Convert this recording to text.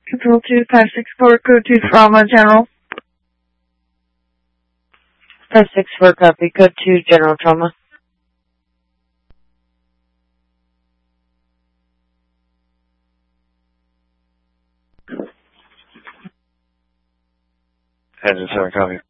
Control 2564, code 2 Trauma General. 564 copy, code 2 General Trauma. Engine 7 copy.